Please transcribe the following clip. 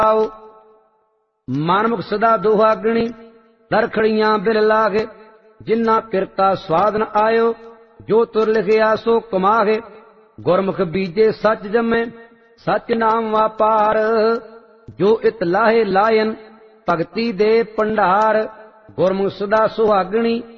ਆਓ। ਮਨਮੁਖ ਸਦਾ ਦੁਹਾਗਣੀ ਦਰਖੜੀਆਂ ਬਿਲ ਲਾਗੇ। ਜਿੰਨਾ ਕਿਰਤਾ ਸਵਾਦ ਨ ਆਇਓ ਜੋ ਤੁਰ ਲਿਖਿਆ ਸੋ ਕਮਾਗੇ। ਗੁਰਮੁਖ ਬੀਜੇ ਸੱਚ ਜੰਮੇ ਸੱਚ ਨਾਮ ਵਾਪਾਰ। ਜੋ ਇਤ ਲਾਹੇ ਲਾਇਨ ਭਗਤੀ ਦੇ ਭੰਡਾਰ। ਗੁਰਮੁਖ ਸਦਾ ਸੁਹਾਗਣੀ